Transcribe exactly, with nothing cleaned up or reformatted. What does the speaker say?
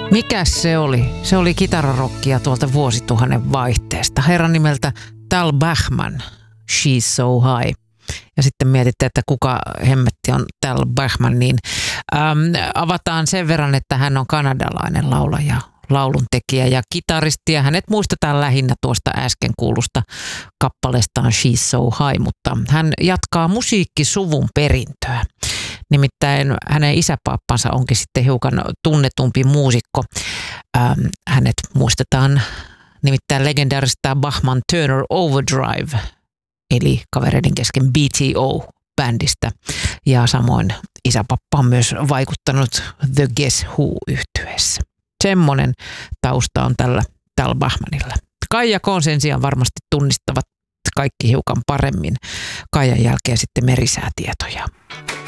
Mikäs se oli? Se oli kitararokkia tuolta vuosituhannen vaihteesta. Herran nimeltä Tal Bachman, She's So High. Ja sitten mietitte, että kuka hemmetti on Tal Bachman, niin äm, avataan sen verran, että hän on kanadalainen laulaja, lauluntekijä ja kitaristi. Ja hänet muistetaan lähinnä tuosta äsken kuulusta kappaleestaan She's So High, mutta hän jatkaa musiikkisuvun perintöä. Nimittäin hänen isäpaappansa onkin sitten hiukan tunnetumpi muusikko. Ähm, hänet muistetaan nimittäin legendaarista Bachman Turner Overdrive, eli kavereiden kesken B T O-bändistä. Ja samoin isäpappa on myös vaikuttanut The Guess Who-yhtyeessä. Semmoinen tausta on tällä Tal Bachmanilla. Kaija K sen sijaan varmasti tunnistavat kaikki hiukan paremmin. Kaijan jälkeen sitten merisäätietoja.